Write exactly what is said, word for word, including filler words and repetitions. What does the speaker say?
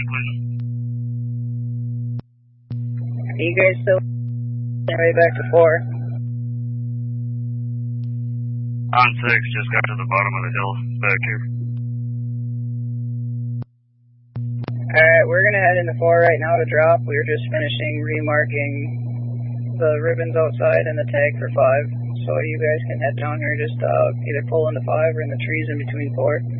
You guys still way back to four? On six, just got to the bottom of the hill back here. Alright, we're gonna head into four right now to drop. We were just finishing remarking the ribbons outside and the tag for five. So you guys can head down here, just uh, either pull into five or in the trees in between four.